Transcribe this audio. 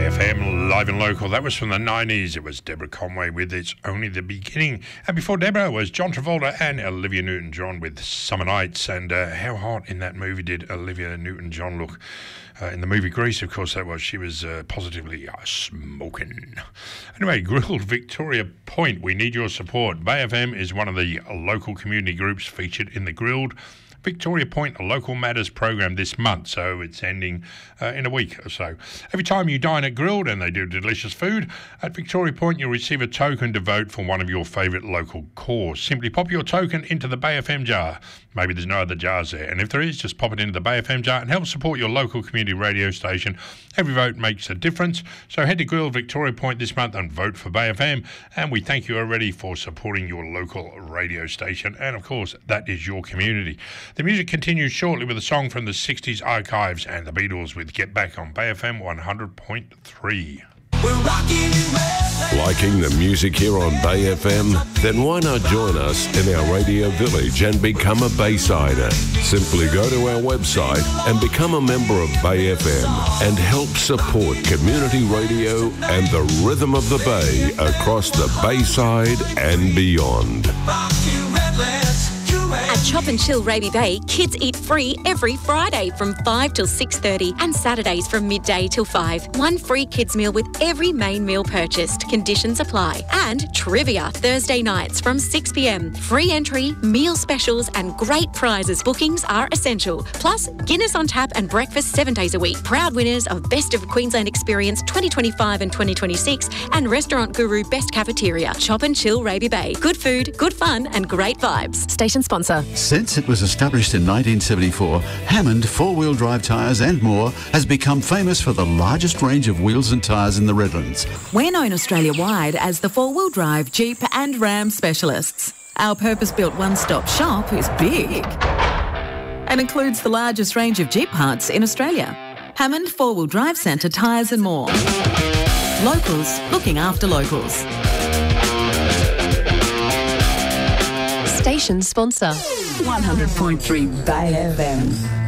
FM, live and local. That was from the 90s. It was Deborah Conway with It's Only the Beginning. And before Deborah was John Travolta and Olivia Newton-John with Summer Nights. And how hot in that movie did Olivia Newton-John look? In the movie Grease, of course, that was. She was positively smoking. Anyway, Grilled Victoria Point, we need your support. Bay FM is one of the local community groups featured in the Grilled Victoria Point, a Local Matters program this month, so it's ending in a week or so. Every time you dine at Grilled, and they do delicious food, at Victoria Point you'll receive a token to vote for one of your favourite local cause. Simply pop your token into the Bay FM jar. Maybe there's no other jars there, and if there is, just pop it into the Bay FM jar and help support your local community radio station. Every vote makes a difference, so head to Grilled Victoria Point this month and vote for Bay FM, and we thank you already for supporting your local radio station, and of course that is your community. The music continues shortly with a song from the 60s archives and the Beatles with Get Back on Bay FM 100.3. Liking the music here on Bay FM? Then why not join us in our radio village and become a Baysider? Simply go to our website and become a member of Bay FM and help support community radio and the rhythm of the Bay across the Bayside and beyond. At Chop and Chill Raby Bay, kids eat free every Friday from 5 till 6:30 and Saturdays from midday till 5. One free kids meal with every main meal purchased. Conditions apply. And trivia Thursday nights from 6 p.m. Free entry, meal specials and great prizes. Bookings are essential. Plus, Guinness on tap and breakfast 7 days a week. Proud winners of Best of Queensland Experience 2025 and 2026 and Restaurant Guru Best Cafeteria. Chop and Chill Raby Bay. Good food, good fun and great vibes. Station sponsor. Since it was established in 1974, Hammond four-wheel drive tyres and more has become famous for the largest range of wheels and tyres in the Redlands. We're known Australia-wide as the four-wheel drive, Jeep and Ram specialists. Our purpose-built one-stop shop is big and includes the largest range of Jeep parts in Australia. Hammond Four-Wheel Drive Centre tyres and more. Locals looking after locals. Station sponsor. 100.3 Bay FM.